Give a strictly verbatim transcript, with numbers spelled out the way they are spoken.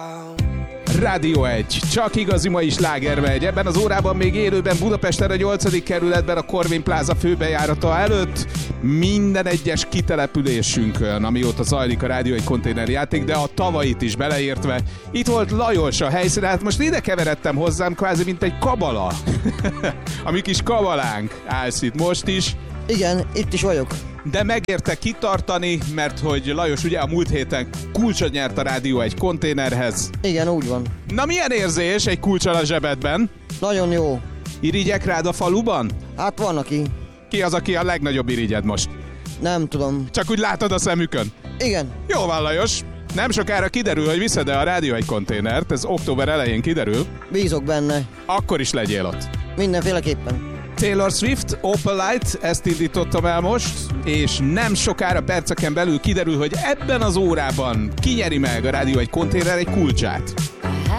Rádió egy, csak igazi mai sláger megy. Ebben az órában még élőben Budapesten a nyolcadik kerületben a Corvin Plaza főbejárata előtt minden egyes kitelepülésünkön, amióta zajlik a Rádió egy konténerjáték, de a tavait is beleértve. Itt volt Lajos a helyszínen, hát most ide keveredtem hozzám kvázi, mint egy kabala. A mi kis kabalánk állsz itt most is. Igen, itt is vagyok. De megérte kitartani, mert hogy Lajos ugye a múlt héten kulcsot nyert a Rádió egy konténerhez. Igen, úgy van. Na milyen érzés egy kulccsal a zsebedben? Nagyon jó. Irigyek rád a faluban? Hát van aki. Ki az, aki a legnagyobb irigyed most? Nem tudom. Csak úgy látod a szemükön? Igen. Jó van, Lajos. Nem sokára kiderül, hogy viszed-e a Rádió egy konténert. Ez október elején kiderül. Bízok benne. Akkor is legyél ott. Mindenféleképpen. Taylor Swift, Opalite, ezt indítottam el most, és nem sokára perceken belül kiderül, hogy ebben az órában kinyeri meg a Rádió egy konténer egy kulcsát.